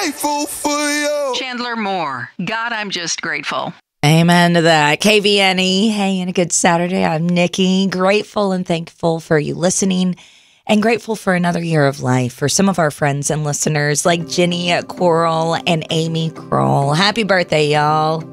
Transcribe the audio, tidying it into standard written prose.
grateful for you. Chandler Moore. God, I'm just grateful. Amen to that. KVNE. Hey, and a good Saturday. I'm Nikki. Grateful and thankful for you listening and grateful for another year of life for some of our friends and listeners like Jenny Coral and Amy Kroll. Happy birthday, y'all.